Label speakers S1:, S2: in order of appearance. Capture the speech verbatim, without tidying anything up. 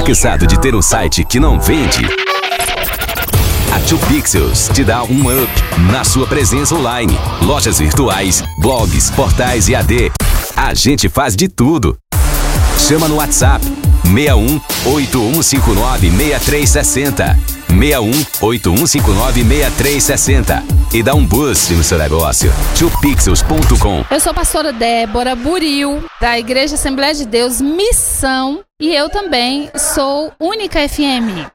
S1: cansado de ter um site que não vende? A dois Pixels te dá um up na sua presença online. Lojas virtuais, blogs, portais e A D. A gente faz de tudo. Chama no WhatsApp seis um oito um cinco nove seis três seis zero. seis um oito um cinco nove seis três seis zero e dá um boost no seu negócio. dois pixels ponto com.
S2: Eu sou a pastora Débora Buril, da Igreja Assembleia de Deus Missão, e eu também sou Única F M.